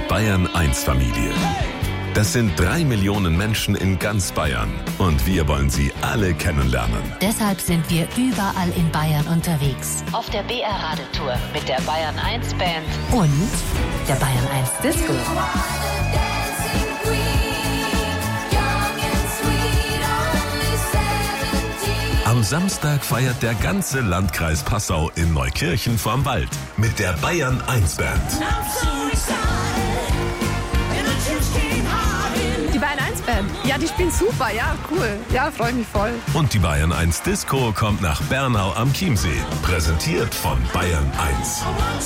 Bayern-1-Familie. Das sind 3 Millionen Menschen in ganz Bayern und wir wollen sie alle kennenlernen. Deshalb sind wir überall in Bayern unterwegs. Auf der BR-Radeltour mit der Bayern-1-Band und der Bayern-1-Disco. Am Samstag feiert der ganze Landkreis Passau in Neukirchen vorm Wald mit der Bayern-1-Band. Die Bayern-1-Band, ja, die spielen super, ja, cool. Ja, freue mich voll. Und die Bayern-1-Disco kommt nach Bernau am Chiemsee. Präsentiert von Bayern 1.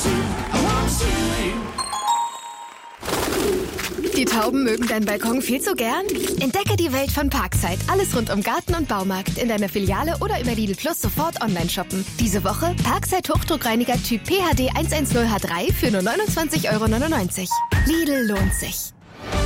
Die Tauben mögen deinen Balkon viel zu gern? Entdecke die Welt von Parkside. Alles rund um Garten und Baumarkt. In deiner Filiale oder über Lidl Plus sofort online shoppen. Diese Woche Parkside Hochdruckreiniger Typ PHD 110H3 für nur 29,99 €. Lidl lohnt sich.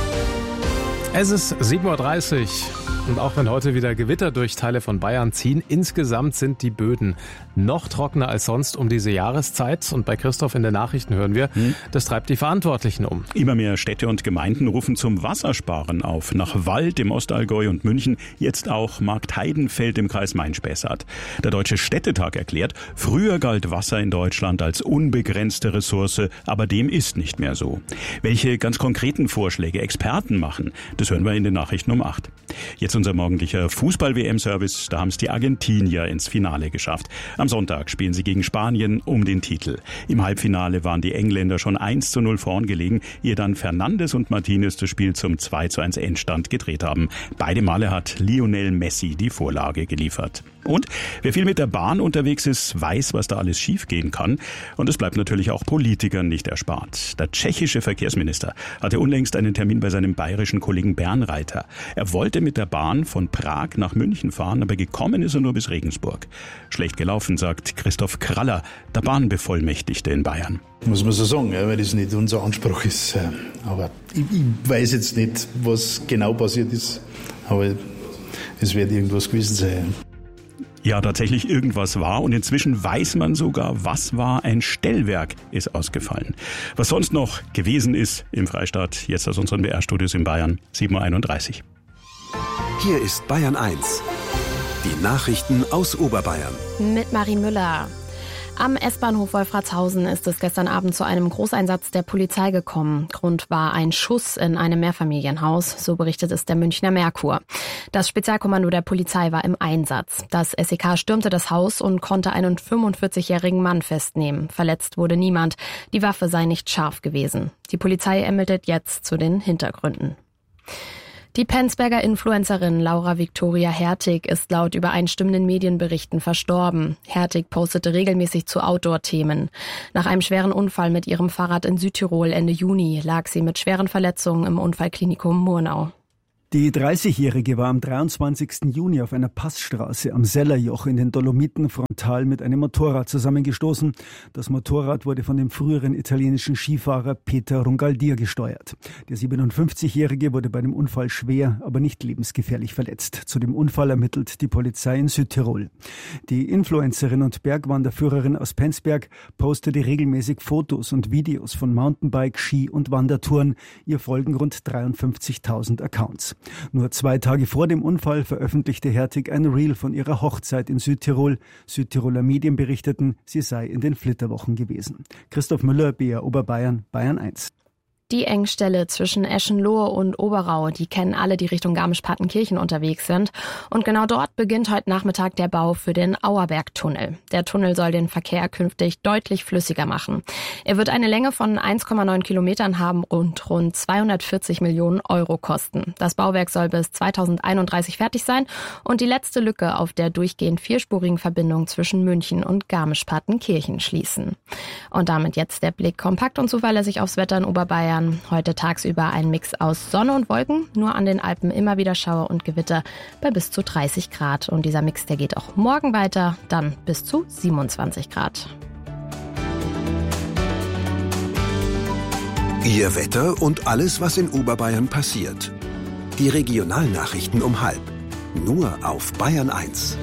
Es ist 7:30 Uhr und auch wenn heute wieder Gewitter durch Teile von Bayern ziehen, insgesamt sind die Böden noch trockener als sonst um diese Jahreszeit. Und bei Christoph in den Nachrichten hören wir, das treibt die Verantwortlichen um. Immer mehr Städte und Gemeinden rufen zum Wassersparen auf. Nach Wald im Ostallgäu und München, jetzt auch Marktheidenfeld im Kreis Main-Spessart. Der Deutsche Städtetag erklärt, früher galt Wasser in Deutschland als unbegrenzte Ressource, aber dem ist nicht mehr so. Welche ganz konkreten Vorschläge Experten machen, das hören wir in den Nachrichten um 8. Jetzt unser morgendlicher Fußball-WM-Service, da haben es die Argentinier ins Finale geschafft. Am Sonntag spielen sie gegen Spanien um den Titel. Im Halbfinale waren die Engländer schon 1:0 vorn gelegen, ehe dann Fernandes und Martinez das Spiel zum 2:1 Endstand gedreht haben. Beide Male hat Lionel Messi die Vorlage geliefert. Und wer viel mit der Bahn unterwegs ist, weiß, was da alles schiefgehen kann. Und es bleibt natürlich auch Politikern nicht erspart. Der tschechische Verkehrsminister hatte unlängst einen Termin bei seinem bayerischen Kollegen Bernreiter. Er wollte mit der Bahn von Prag nach München fahren, aber gekommen ist er nur bis Regensburg. Schlecht gelaufen, sagt Christoph Kraller, der Bahnbevollmächtigte in Bayern. Muss man so sagen, weil das nicht unser Anspruch ist. Aber ich weiß jetzt nicht, was genau passiert ist, aber es wird irgendwas gewesen sein. Ja, tatsächlich irgendwas war und inzwischen weiß man sogar, was war. Ein Stellwerk ist ausgefallen. Was sonst noch gewesen ist im Freistaat, jetzt aus unseren BR-Studios in Bayern, 7:31 Uhr. Hier ist Bayern 1. Die Nachrichten aus Oberbayern. Mit Marie Müller. Am S-Bahnhof Wolfratshausen ist es gestern Abend zu einem Großeinsatz der Polizei gekommen. Grund war ein Schuss in einem Mehrfamilienhaus, so berichtet es der Münchner Merkur. Das Spezialkommando der Polizei war im Einsatz. Das SEK stürmte das Haus und konnte einen 45-jährigen Mann festnehmen. Verletzt wurde niemand. Die Waffe sei nicht scharf gewesen. Die Polizei ermittelt jetzt zu den Hintergründen. Die Penzberger Influencerin Laura Victoria Hertig ist laut übereinstimmenden Medienberichten verstorben. Hertig postete regelmäßig zu Outdoor-Themen. Nach einem schweren Unfall mit ihrem Fahrrad in Südtirol Ende Juni lag sie mit schweren Verletzungen im Unfallklinikum Murnau. Die 30-Jährige war am 23. Juni auf einer Passstraße am Sellerjoch in den Dolomiten frontal mit einem Motorrad zusammengestoßen. Das Motorrad wurde von dem früheren italienischen Skifahrer Peter Rungaldir gesteuert. Der 57-Jährige wurde bei dem Unfall schwer, aber nicht lebensgefährlich verletzt. Zu dem Unfall ermittelt die Polizei in Südtirol. Die Influencerin und Bergwanderführerin aus Penzberg postete regelmäßig Fotos und Videos von Mountainbike-, Ski- und Wandertouren. Ihr folgen rund 53.000 Accounts. Nur 2 Tage vor dem Unfall veröffentlichte Hertig ein Reel von ihrer Hochzeit in Südtirol. Südtiroler Medien berichteten, sie sei in den Flitterwochen gewesen. Christoph Müller, BR Oberbayern, Bayern 1. Die Engstelle zwischen Eschenlohe und Oberau, die kennen alle, die Richtung Garmisch-Partenkirchen unterwegs sind. Und genau dort beginnt heute Nachmittag der Bau für den Auerbergtunnel. Der Tunnel soll den Verkehr künftig deutlich flüssiger machen. Er wird eine Länge von 1,9 Kilometern haben und rund 240 Millionen Euro kosten. Das Bauwerk soll bis 2031 fertig sein und die letzte Lücke auf der durchgehend 4-spurigen Verbindung zwischen München und Garmisch-Partenkirchen schließen. Und damit jetzt der Blick kompakt und zuverlässig aufs Wetter in Oberbayern. Heute tagsüber ein Mix aus Sonne und Wolken, nur an den Alpen immer wieder Schauer und Gewitter bei bis zu 30 Grad. Und dieser Mix, der geht auch morgen weiter, dann bis zu 27 Grad. Ihr Wetter und alles, was in Oberbayern passiert. Die Regionalnachrichten um 12:30. Nur auf Bayern 1.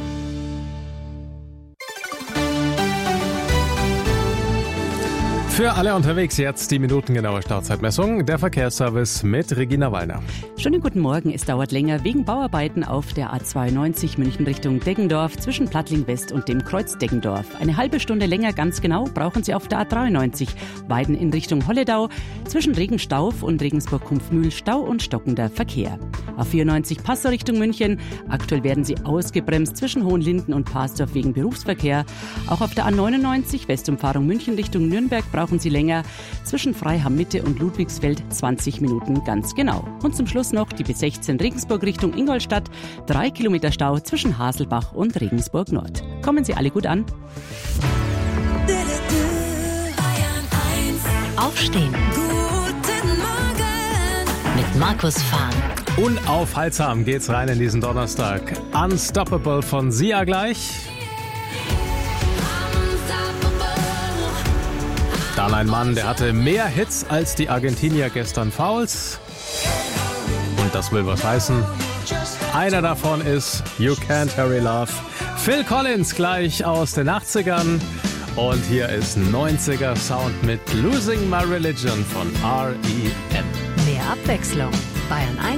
Für alle unterwegs jetzt die minutengenaue Startzeitmessung. Der Verkehrsservice mit Regina Wallner. Schönen guten Morgen. Es dauert länger wegen Bauarbeiten auf der A92 München Richtung Deggendorf zwischen Plattling West und dem Kreuz Deggendorf. Eine halbe Stunde länger ganz genau brauchen Sie auf der A93 Weiden in Richtung Holledau zwischen Regenstauf und Regensburg-Kumpfmühl Stau und stockender Verkehr. A94 Passau Richtung München. Aktuell werden Sie ausgebremst zwischen Hohenlinden und Parsdorf wegen Berufsverkehr. Auch auf der A99 Westumfahrung München Richtung Nürnberg brauchen Sie länger. Zwischen Freiham Mitte und Ludwigsfeld 20 Minuten ganz genau. Und zum Schluss noch die B16 Regensburg Richtung Ingolstadt. 3 Kilometer Stau zwischen Haselbach und Regensburg Nord. Kommen Sie alle gut an. Aufstehen. Guten Morgen. Mit Markus Fahn. Unaufhaltsam geht's rein in diesen Donnerstag. Unstoppable von Sia gleich. Dann ein Mann, der hatte mehr Hits als die Argentinier gestern Fouls. Und das will was heißen. Einer davon ist You Can't Hurry Love. Phil Collins gleich aus den 80ern. Und hier ist 90er Sound mit Losing My Religion von R.E.M. Mehr Abwechslung. Bayern 1.